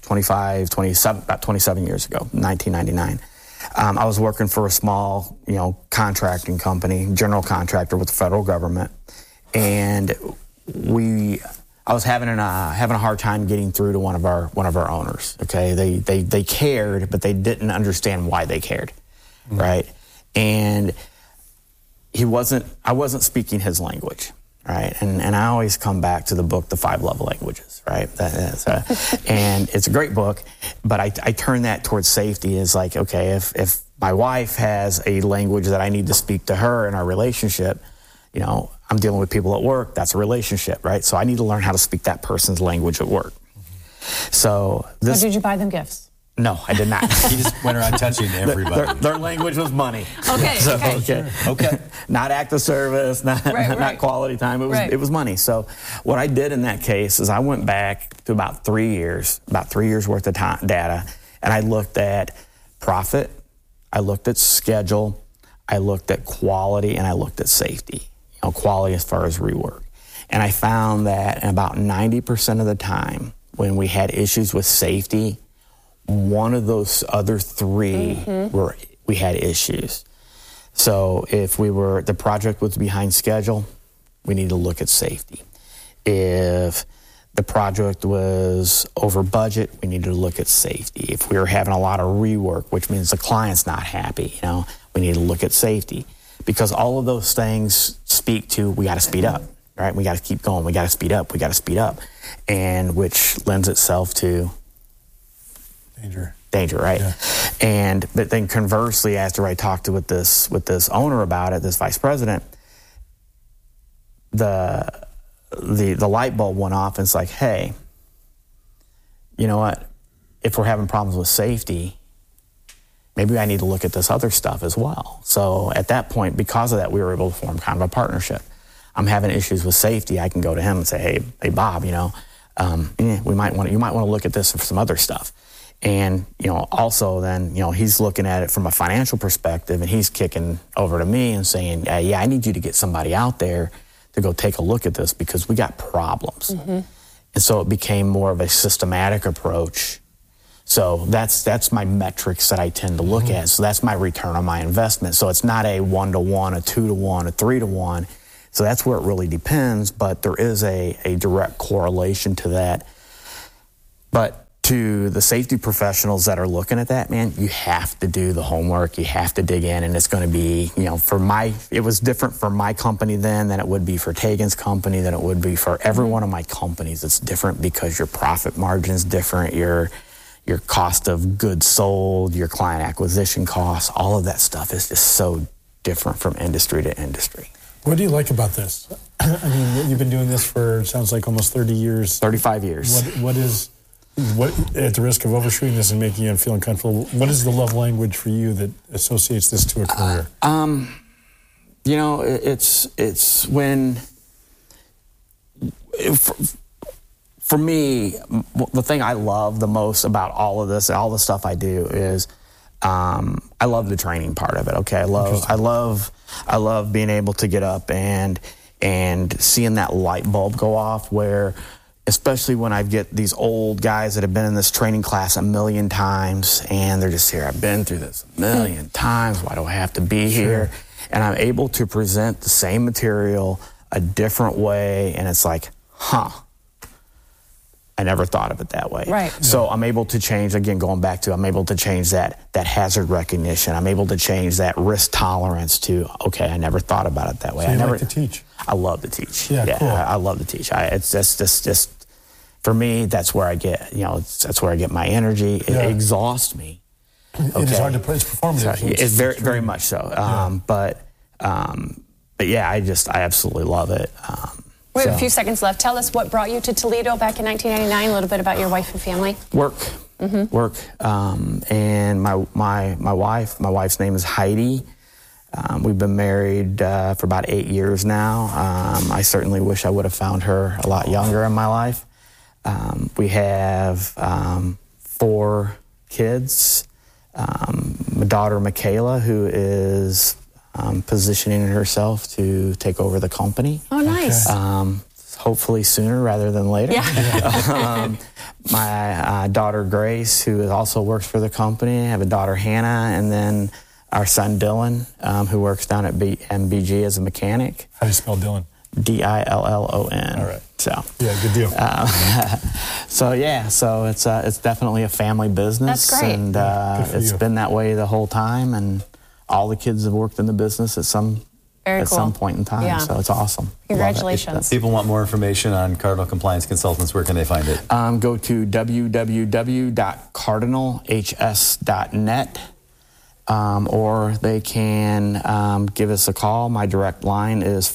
[SPEAKER 14] 27 years ago, 1999. I was working for a small, contracting company, general contractor with the federal government, and I was having a hard time getting through to one of our owners. Okay, they cared, but they didn't understand why they cared, right? And I wasn't speaking his language, right? And I always come back to the book, The 5 Love Languages, right? And it's a great book, but I turn that towards safety as like, okay, if my wife has a language that I need to speak to her in our relationship, you know, I'm dealing with people at work, that's a relationship, right? So I need to learn how to speak that person's language at work. So this...
[SPEAKER 2] Or did you buy them gifts?
[SPEAKER 14] No, I did not.
[SPEAKER 1] He just went around touching everybody.
[SPEAKER 14] Their language was money.
[SPEAKER 2] Okay,
[SPEAKER 14] so,
[SPEAKER 1] okay.
[SPEAKER 14] Not act of service, not quality time. It was money. So what I did in that case is I went back to about 3 years worth of data, and I looked at profit, I looked at schedule, I looked at quality, and I looked at safety. You know, quality as far as rework. And I found that about 90% of the time when we had issues with safety, one of those other 3 we had issues. So if the project was behind schedule, we need to look at safety. If the project was over budget, we need to look at safety. If we were having a lot of rework, which means the client's not happy, you know, we need to look at safety. Because all of those things speak to, we got to speed up, right? We got to keep going. We got to speed up, and which lends itself to danger, right? Yeah. But then conversely, after I talked with this owner about it, this vice president, the light bulb went off, and it's like, hey, you know what? If we're having problems with safety, maybe I need to look at this other stuff as well. So at that point, because of that, we were able to form kind of a partnership. I'm having issues with safety. I can go to him and say, hey, Bob, you know, you might want to look at this for some other stuff. And, you know, also then, you know, he's looking at it from a financial perspective, and he's kicking over to me and saying, yeah, I need you to get somebody out there to go take a look at this because we got problems. And so it became more of a systematic approach. So that's my metrics that I tend to look at. So that's my return on my investment. So it's not a 1-to-1, a 2-to-1, a 3-to-1. So that's where it really depends, but there is a direct correlation to that. But to the safety professionals that are looking at that, man, you have to do the homework, you have to dig in, and it's going to be, you know, it was different for my company then than it would be for Tegan's company, than it would be for every one of my companies. It's different because your profit margin's different, your cost of goods sold, your client acquisition costs, all of that stuff is just so different from industry to industry.
[SPEAKER 7] What do you like about this? I mean, you've been doing this for, it sounds like almost 30 years.
[SPEAKER 14] 35 years.
[SPEAKER 7] What, at the risk of overshooting this and making you feel uncomfortable, what is the love language for you that associates this to a career?
[SPEAKER 14] You know, it's when, for me, the thing I love the most about all of this, all the stuff I do is, I love the training part of it. Okay, I love being able to get up and seeing that light bulb go off where, especially when I get these old guys that have been in this training class 1,000,000 times and they're just here, I've been through this 1,000,000 times, why do I have to be here? And I'm able to present the same material a different way, and it's like, I never thought of it that way.
[SPEAKER 2] Right.
[SPEAKER 14] So I'm able to change, again, going back to, I'm able to change that hazard recognition. I'm able to change that risk tolerance to, okay, I never thought about it that way.
[SPEAKER 7] So you like to teach?
[SPEAKER 14] I love to teach.
[SPEAKER 7] Yeah, cool.
[SPEAKER 14] I love to teach. It's just for me, that's where I get, you know, that's where I get my energy. It exhausts me.
[SPEAKER 7] Okay. It is hard to play. It's performative.
[SPEAKER 14] So it's very, very much so. But yeah, I absolutely love it.
[SPEAKER 2] We have a few seconds left. Tell us what brought you to Toledo back in 1999, a little bit about your wife and family.
[SPEAKER 14] Work. And my wife's name is Heidi. We've been married for about 8 years now. I certainly wish I would have found her a lot younger in my life. We have 4 kids. My daughter, Michaela, who is positioning herself to take over the company.
[SPEAKER 2] Oh, nice.
[SPEAKER 14] Hopefully sooner rather than later.
[SPEAKER 2] Yeah.
[SPEAKER 14] My daughter, Grace, who also works for the company. I have a daughter, Hannah, and then our son, Dylan, who works down at MBG as a mechanic.
[SPEAKER 7] How do you spell Dylan?
[SPEAKER 14] Dillon.
[SPEAKER 7] All right.
[SPEAKER 14] So
[SPEAKER 7] yeah, good deal.
[SPEAKER 14] So it's definitely a family business.
[SPEAKER 2] That's great.
[SPEAKER 14] And it's been that way the whole time. And all the kids have worked in the business at some at some point in time.
[SPEAKER 2] Yeah.
[SPEAKER 14] So it's awesome.
[SPEAKER 2] Congratulations.
[SPEAKER 1] People want more information on Cardinal Compliance Consultants. Where can they find it?
[SPEAKER 14] Go to www.cardinalhs.net. Or they can give us a call. My direct line is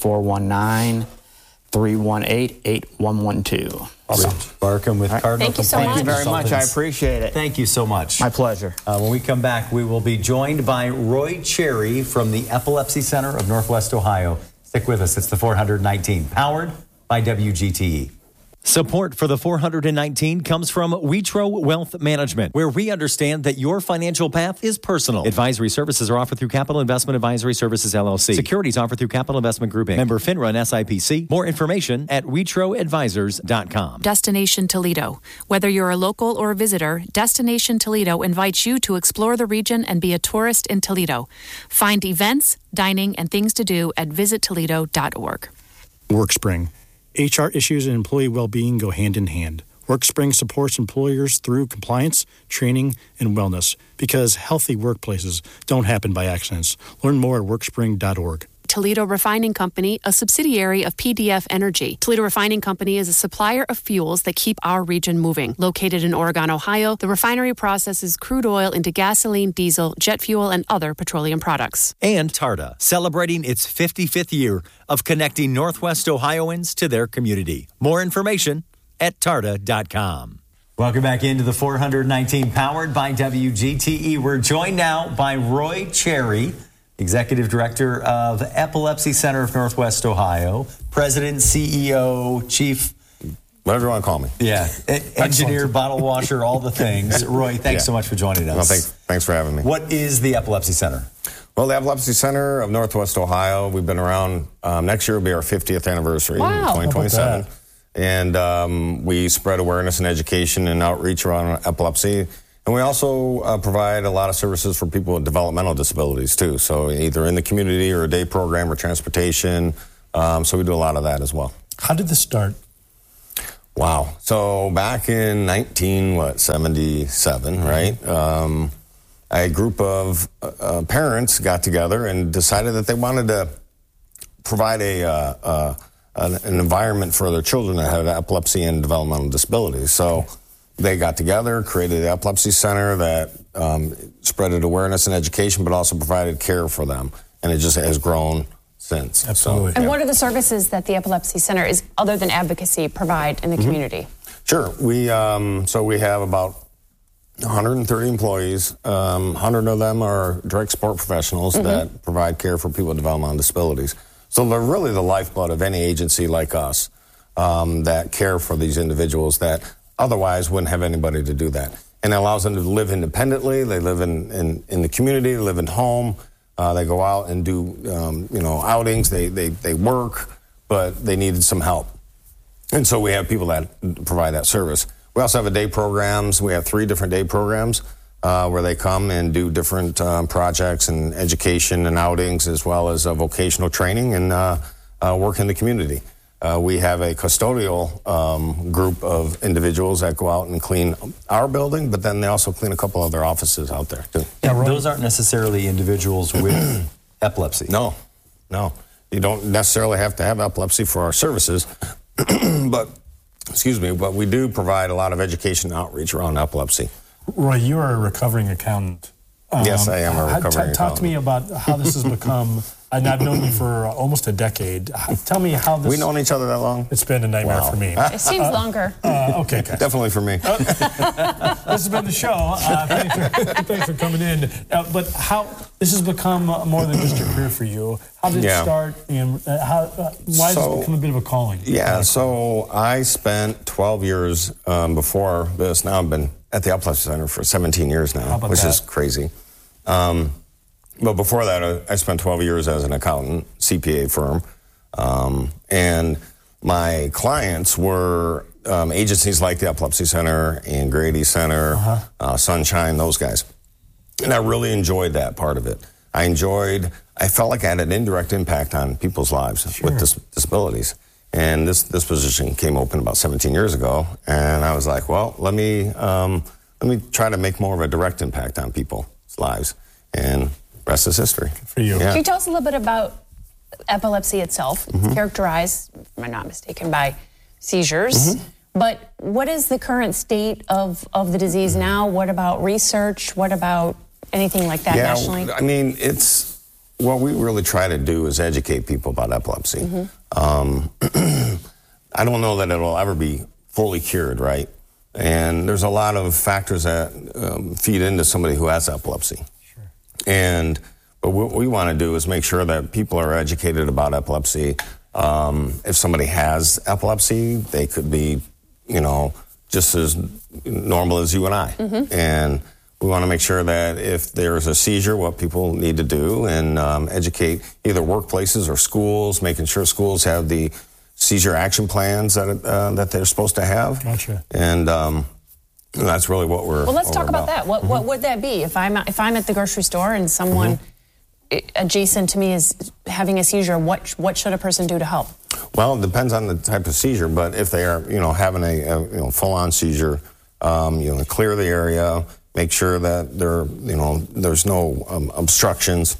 [SPEAKER 14] 419-318-8112.
[SPEAKER 1] Awesome. Barkum with Cardinal
[SPEAKER 2] Thank you so much.
[SPEAKER 14] Thank you very much. I appreciate it.
[SPEAKER 1] Thank you so much.
[SPEAKER 14] My pleasure.
[SPEAKER 1] When we come back, we will be joined by Roy Cherry from the Epilepsy Center of Northwest Ohio. Stick with us. It's the 419, powered by WGTE. Support for the 419 comes from Witro Wealth Management, where we understand that your financial path is personal. Advisory services are offered through Capital Investment Advisory Services, LLC. Securities offered through Capital Investment Group, Inc. Member FINRA and SIPC. More information at WitroAdvisors.com.
[SPEAKER 15] Destination Toledo. Whether you're a local or a visitor, Destination Toledo invites you to explore the region and be a tourist in Toledo. Find events, dining, and things to do at visittoledo.org.
[SPEAKER 16] WorkSpring. HR issues and employee well-being go hand in hand. WorkSpring supports employers through compliance, training, and wellness because healthy workplaces don't happen by accidents. Learn more at workspring.org.
[SPEAKER 15] Toledo Refining Company, a subsidiary of PDF Energy. Toledo Refining Company is a supplier of fuels that keep our region moving. Located in Oregon, Ohio, the refinery processes crude oil into gasoline, diesel, jet fuel, and other petroleum products.
[SPEAKER 1] And TARTA, celebrating its 55th year of connecting Northwest Ohioans to their community. More information at tarta.com. Welcome back into the 419, powered by WGTE. We're joined now by Roy Cherry, Executive Director of Epilepsy Center of Northwest Ohio, President, CEO, Chief...
[SPEAKER 17] Whatever you want to call me.
[SPEAKER 1] Yeah. Engineer, bottle washer, all the things. Roy, thanks so much for joining us.
[SPEAKER 17] Well, thanks for having me.
[SPEAKER 1] What is the Epilepsy Center?
[SPEAKER 17] Well, the Epilepsy Center of Northwest Ohio, we've been around, next year will be our 50th anniversary in 2027. And we spread awareness and education and outreach around epilepsy. And we also provide a lot of services for people with developmental disabilities, too. So either in the community or a day program or transportation. So we do a lot of that as well.
[SPEAKER 7] How did this start?
[SPEAKER 17] Wow. So back in 1977, right, a group of parents got together and decided that they wanted to provide an environment for their children that had epilepsy and developmental disabilities. So they got together, created the Epilepsy Center that spreaded awareness and education, but also provided care for them. And it just has grown since.
[SPEAKER 7] Absolutely.
[SPEAKER 2] And what are the services that the Epilepsy Center is, other than advocacy, provide in the community?
[SPEAKER 17] Sure. We have about 130 employees. 100 of them are direct support professionals that provide care for people with developmental disabilities. So they're really the lifeblood of any agency like us that care for these individuals that otherwise wouldn't have anybody to do that. And it allows them to live independently. They live in the community, they live in home. They go out and do, outings. They work, but they needed some help. And so we have people that provide that service. We also have day programs. We have 3 different day programs where they come and do different projects and education and outings, as well as vocational training and work in the community. We have a custodial group of individuals that go out and clean our building, but then they also clean a couple other offices out there, too.
[SPEAKER 1] Yeah, those aren't necessarily individuals with epilepsy.
[SPEAKER 17] No. You don't necessarily have to have epilepsy for our services, but we do provide a lot of education and outreach around epilepsy.
[SPEAKER 7] Roy, you are a recovering accountant.
[SPEAKER 17] Yes, I am a recovering accountant.
[SPEAKER 7] Talk to me about how this has become... And I've known you for almost a decade. Tell me how this...
[SPEAKER 17] We've known each other that long?
[SPEAKER 7] It's been a nightmare for me.
[SPEAKER 2] It seems longer.
[SPEAKER 7] Okay.
[SPEAKER 17] Definitely for me.
[SPEAKER 7] This has been the show. Thanks for coming in. But how this has become more than just a career for you. How did it start? And why has it become a bit of a calling?
[SPEAKER 17] Yeah, so I spent 12 years before this. Now I've been at the Epilepsy Center for 17 years now, which is crazy. But before that, I spent 12 years as an accountant, CPA firm. And my clients were agencies like the Epilepsy Center and Grady Center, Sunshine, those guys. And I really enjoyed that part of it. I felt like I had an indirect impact on people's lives with disabilities. And this position came open about 17 years ago. And I was like, well, let me try to make more of a direct impact on people's lives. And rest is history.
[SPEAKER 7] For you.
[SPEAKER 17] Yeah.
[SPEAKER 2] Can you tell us a little bit about epilepsy itself. It's characterized, if I'm not mistaken, by seizures. But what is the current state of the disease now? What about research? What about anything like that nationally?
[SPEAKER 17] I mean, what we really try to do is educate people about epilepsy. I don't know that it'll ever be fully cured, right? And there's a lot of factors that feed into somebody who has epilepsy. But what we want to do is make sure that people are educated about epilepsy. If somebody has epilepsy, they could be, just as normal as you and I. And we want to make sure that if there's a seizure, what people need to do, and educate either workplaces or schools, making sure schools have the seizure action plans that they're supposed to have.
[SPEAKER 7] Gotcha.
[SPEAKER 17] And that's really what we're.
[SPEAKER 2] Well, let's talk about that. What would that be if I'm at the grocery store and someone adjacent to me is having a seizure? What should a person do to help?
[SPEAKER 17] Well, it depends on the type of seizure, but if they are, having a full-on seizure, clear the area, make sure that there's no obstructions.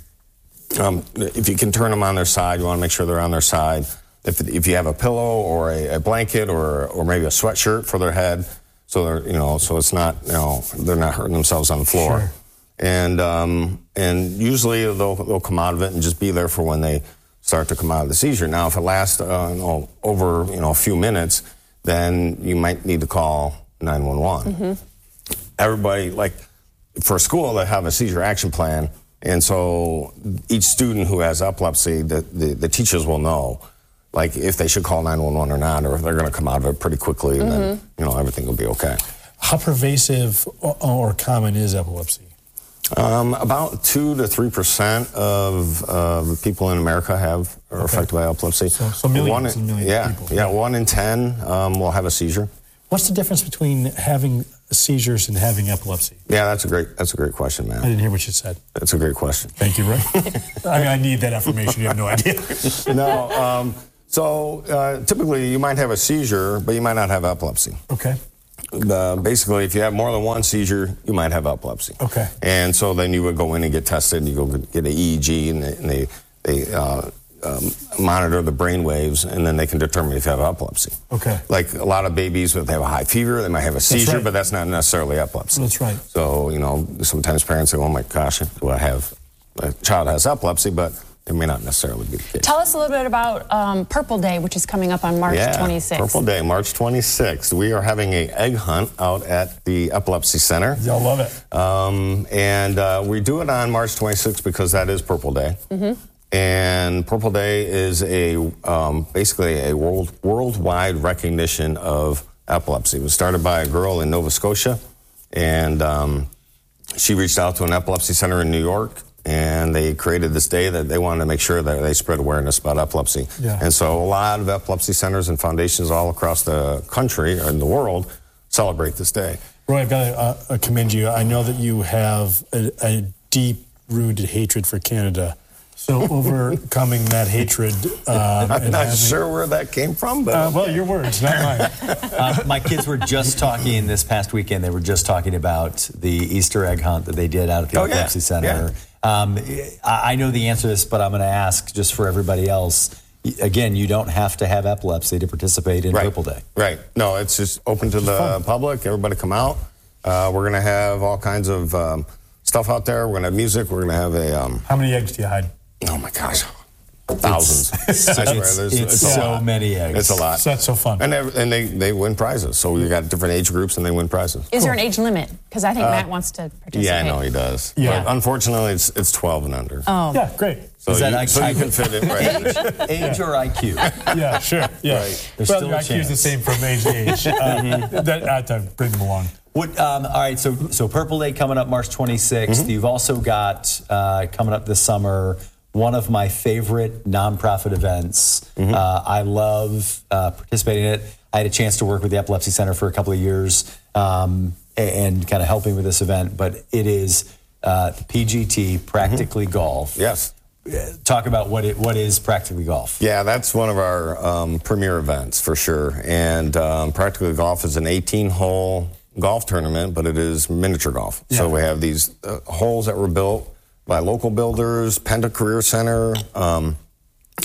[SPEAKER 17] If you can turn them on their side, you want to make sure they're on their side. If you have a pillow or a blanket or maybe a sweatshirt for their head, so they're so it's not they're not hurting themselves on the floor.
[SPEAKER 7] Sure.
[SPEAKER 17] And usually they'll come out of it and just be there for when they start to come out of the seizure. Now, if it lasts over a few minutes, then you might need to call 911. Everybody, like for school, they have a seizure action plan, and so each student who has epilepsy, the teachers will know, like if they should call 911 or not, or if they're going to come out of it pretty quickly, and then everything will be okay.
[SPEAKER 7] How pervasive or common is epilepsy?
[SPEAKER 17] About 2 to 3% of people in America are affected by epilepsy.
[SPEAKER 7] So millions and millions of people.
[SPEAKER 17] Yeah, 1 in 10 will have a seizure.
[SPEAKER 7] What's the difference between having seizures and having epilepsy?
[SPEAKER 17] Yeah, that's a great question, man.
[SPEAKER 7] I didn't hear what you said.
[SPEAKER 17] That's a great question.
[SPEAKER 7] Thank you, Roy. I need that information. You have no idea.
[SPEAKER 17] No. So typically you might have a seizure, but you might not have epilepsy.
[SPEAKER 7] Okay.
[SPEAKER 17] Basically, if you have more than one seizure, you might have epilepsy.
[SPEAKER 7] Okay.
[SPEAKER 17] And so then you would go in and get tested, and you go get an EEG, and they monitor the brain waves, and then they can determine if you have epilepsy.
[SPEAKER 7] Okay.
[SPEAKER 17] Like a lot of babies, if they have a high fever, they might have a seizure, but that's not necessarily epilepsy.
[SPEAKER 7] That's right.
[SPEAKER 17] So, sometimes parents say, oh my gosh, a child has epilepsy, but it may not necessarily be the case.
[SPEAKER 2] Tell us a little bit about Purple Day, which is coming up on March 26th.
[SPEAKER 17] Purple Day, March 26th. We are having an egg hunt out at the Epilepsy Center.
[SPEAKER 7] Y'all love it.
[SPEAKER 17] And we do it on March 26th because that is Purple Day. And Purple Day is basically a worldwide recognition of epilepsy. It was started by a girl in Nova Scotia, and she reached out to an epilepsy center in New York, and they created this day that they wanted to make sure that they spread awareness about epilepsy.
[SPEAKER 7] Yeah.
[SPEAKER 17] And so a lot of epilepsy centers and foundations all across the country or in the world celebrate this day.
[SPEAKER 7] Roy, I've got to commend you. I know that you have a deep-rooted hatred for Canada. So overcoming that hatred.
[SPEAKER 17] I'm not sure where that came from, but
[SPEAKER 7] well, your words, not mine.
[SPEAKER 1] My kids were just talking this past weekend. They were just talking about the Easter egg hunt that they did out at the Epilepsy Center. Yeah. I know the answer to this, but I'm going to ask just for everybody else. Again, you don't have to have epilepsy to participate in Purple Day.
[SPEAKER 17] Right. No, it's just open to the public. Everybody come out. We're going to have all kinds of stuff out there. We're going to have music. We're going to have a...
[SPEAKER 7] How many eggs do you hide?
[SPEAKER 17] Oh, my gosh. Thousands.
[SPEAKER 1] It's so many eggs.
[SPEAKER 17] It's a lot.
[SPEAKER 7] So that's so fun.
[SPEAKER 17] And they win prizes. So you got different age groups, and they win prizes.
[SPEAKER 2] Is there an age limit? Because I think Matt wants to participate.
[SPEAKER 17] Yeah, I know he does.
[SPEAKER 7] Yeah.
[SPEAKER 17] But unfortunately, it's 12 and under.
[SPEAKER 2] Oh.
[SPEAKER 7] Yeah, great.
[SPEAKER 17] So you can fit it right.
[SPEAKER 1] Age or IQ?
[SPEAKER 7] Yeah, sure. Yeah.
[SPEAKER 17] Right.
[SPEAKER 1] There's
[SPEAKER 7] Your IQ is the same from age to age. I have to bring them along.
[SPEAKER 1] All right, so Purple Day coming up March 26th. You've also got coming up this summer one of my favorite nonprofit events. I love participating in it. I had a chance to work with the Epilepsy Center for a couple of years and kind of helping with this event, but it is the PGT, Practically Golf.
[SPEAKER 17] Yes.
[SPEAKER 1] Talk about what is Practically Golf.
[SPEAKER 17] Yeah, that's one of our premier events for sure. And Practically Golf is an 18-hole golf tournament, but it is miniature golf. Yeah. So we have these holes that were built by local builders, Penta Career Center,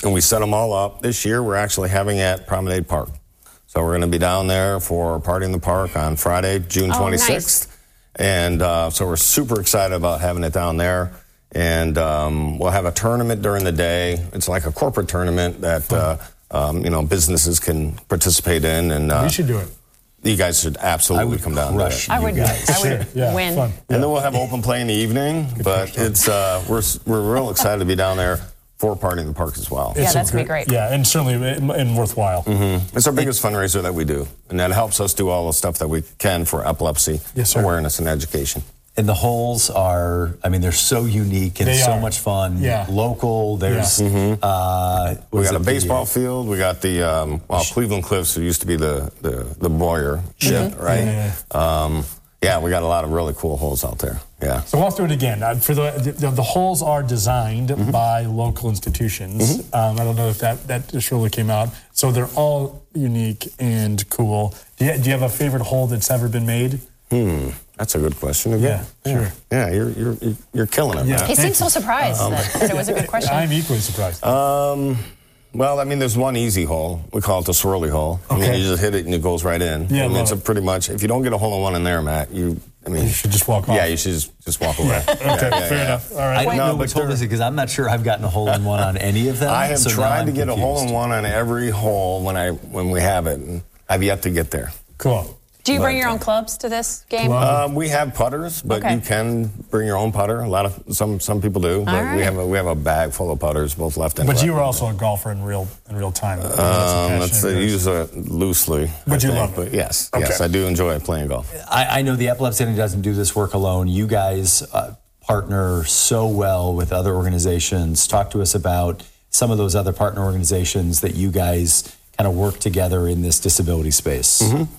[SPEAKER 17] And we set them all up. This year, we're actually having it at Promenade Park. So we're going to be down there for Party in the Park on Friday, June 26th. Nice. And so we're super excited about having it down there. And we'll have a tournament during the day. It's like a corporate tournament that businesses can participate in. And
[SPEAKER 7] we should do it.
[SPEAKER 17] You guys should absolutely come down to it.
[SPEAKER 2] I would win.
[SPEAKER 17] Fun. And then we'll have open play in the evening. But it's we're real excited to be down there for Party in the Park as well.
[SPEAKER 2] Yeah, that's going to be great.
[SPEAKER 7] Yeah, and certainly and worthwhile.
[SPEAKER 17] Mm-hmm. It's our biggest fundraiser that we do. And that helps us do all the stuff that we can for epilepsy awareness and education.
[SPEAKER 1] And the holes are, they're so unique and so much fun. Yeah. Local, there's... we got
[SPEAKER 17] a baseball field. We got the, Cleveland Cliffs, it used to be the Boyer ship, right? Yeah, we got a lot of really cool holes out there. Yeah.
[SPEAKER 7] So walk through it again. For the holes are designed by local institutions. I don't know if that just really came out. So they're all unique and cool. Do you have a favorite hole that's ever been made?
[SPEAKER 17] That's a good question again.
[SPEAKER 7] Yeah, sure.
[SPEAKER 17] Yeah, you're killing it.
[SPEAKER 2] Yeah. He seems so surprised that it was a good question.
[SPEAKER 7] I'm equally surprised.
[SPEAKER 17] There's one easy hole. We call it the swirly hole.
[SPEAKER 7] Okay.
[SPEAKER 17] You just hit it and it goes right in.
[SPEAKER 7] Yeah,
[SPEAKER 17] it's pretty much, if you don't get a hole-in-one in there, Matt, you
[SPEAKER 7] should just walk off.
[SPEAKER 17] Yeah, you should just walk away.
[SPEAKER 7] Okay, fair enough. All right.
[SPEAKER 1] I don't know what told us because I'm not sure I've gotten a hole-in-one on any of them.
[SPEAKER 17] I have tried to get a hole-in-one on every hole when we have it, and I've yet to get there.
[SPEAKER 7] Cool.
[SPEAKER 2] Do you bring your own clubs to this game?
[SPEAKER 17] We have putters, but you can bring your own putter. A lot of some people do, but we have a bag full of putters, both left and right.
[SPEAKER 7] But you were also a golfer in real time.
[SPEAKER 17] Let's use it loosely.
[SPEAKER 7] But you love it.
[SPEAKER 17] Yes, I do enjoy playing golf.
[SPEAKER 1] I know the Epilepsy Center doesn't do this work alone. You guys partner so well with other organizations. Talk to us about some of those other partner organizations that you guys kind of work together in this disability space.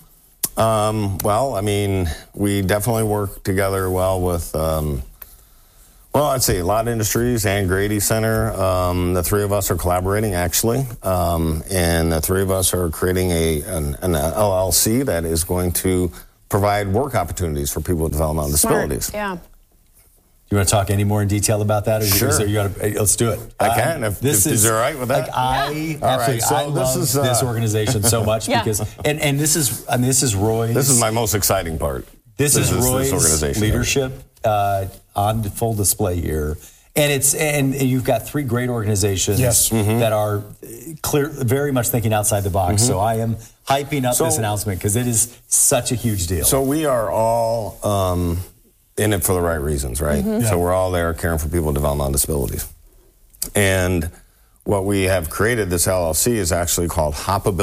[SPEAKER 17] We definitely work together well with, I'd say a lot of industries and Grady Center. The three of us are collaborating, actually, and the three of us are creating an LLC that is going to provide work opportunities for people with developmental disabilities.
[SPEAKER 2] Yeah.
[SPEAKER 1] You want to talk any more in detail about that? Or
[SPEAKER 17] sure.
[SPEAKER 1] Let's do it.
[SPEAKER 17] I can. If is all right with that?
[SPEAKER 1] I love this organization so much because, and this is Roy's.
[SPEAKER 17] This is my most exciting part.
[SPEAKER 1] This is Roy's organization leadership on full display here, and you've got three great organizations that are very much thinking outside the box. So I am hyping up this announcement because it is such a huge deal.
[SPEAKER 17] So we are all. In it for the right reasons, right? So we're all there caring for people with developmental disabilities. And what we have created, this LLC, is actually called Hopability.